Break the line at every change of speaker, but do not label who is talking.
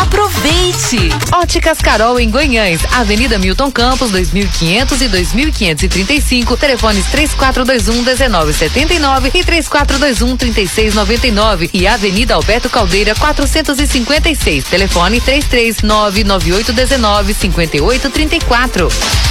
Aproveite! Óticas Carol em Guanhães, Avenida Milton Campos, 2500 e 2535, telefones 3421-1979 e 3421-3699 e Avenida Alberto Caldeira 456, telefone 33998195834.